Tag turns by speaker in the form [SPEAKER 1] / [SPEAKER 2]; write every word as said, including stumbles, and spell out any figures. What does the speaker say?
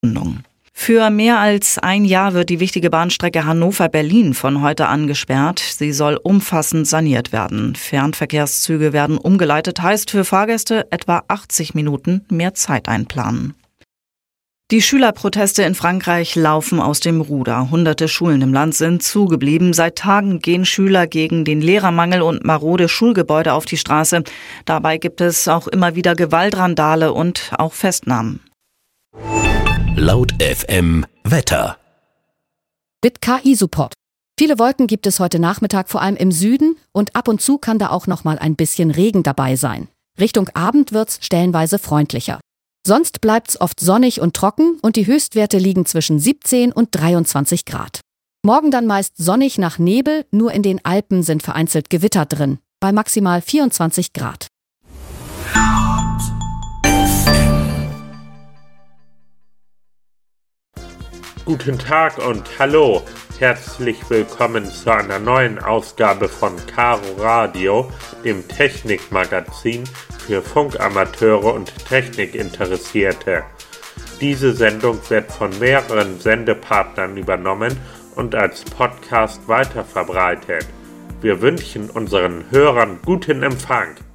[SPEAKER 1] Für mehr als ein Jahr wird die wichtige Bahnstrecke Hannover-Berlin von heute an gesperrt. Sie soll umfassend saniert werden. Fernverkehrszüge werden umgeleitet, heißt für Fahrgäste etwa achtzig Minuten mehr Zeit einplanen. Die Schülerproteste in Frankreich laufen aus dem Ruder. Hunderte Schulen im Land sind zugeblieben. Seit Tagen gehen Schüler gegen den Lehrermangel und marode Schulgebäude auf die Straße. Dabei gibt es auch immer wieder Gewaltrandale und auch Festnahmen.
[SPEAKER 2] Laut F M Wetter.
[SPEAKER 3] Mit K I-Support. Viele Wolken gibt es heute Nachmittag vor allem im Süden und ab und zu kann da auch noch mal ein bisschen Regen dabei sein. Richtung Abend wird's stellenweise freundlicher. Sonst bleibt's oft sonnig und trocken und die Höchstwerte liegen zwischen siebzehn und dreiundzwanzig Grad. Morgen dann meist sonnig nach Nebel, nur in den Alpen sind vereinzelt Gewitter drin, bei maximal vierundzwanzig Grad.
[SPEAKER 4] Guten Tag und hallo, herzlich willkommen zu einer neuen Ausgabe von Caro Radio, dem Technikmagazin für Funkamateure und Technikinteressierte. Diese Sendung wird von mehreren Sendepartnern übernommen und als Podcast weiterverbreitet. Wir wünschen unseren Hörern guten Empfang.